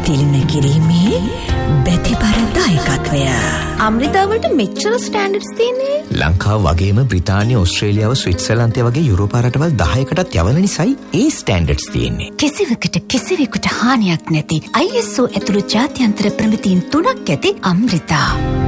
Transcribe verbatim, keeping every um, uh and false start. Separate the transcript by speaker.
Speaker 1: තිලින කිරීමේ බැතිබර දායකත්වය.
Speaker 2: අමෘතාවලට මෙච්චර ස්ටෑන්ඩඩ්ස් තියෙන්නේ
Speaker 3: ලංකාව වගේම බ්‍රිතාන්‍ය, ඕස්ට්‍රේලියාව, ස්විට්සර්ලන්තය වගේ යුරෝපා රටවල් දහයකටත් යවන නිසායි ඒ ස්ටෑන්ඩඩ්ස් තියෙන්නේ.
Speaker 1: කිසිවකට කිසිවෙකුට හානියක් නැති I S O ඇතුළු ජාත්‍යන්තර ප්‍රමිතීන් තුනක් ඇති අමෘතා.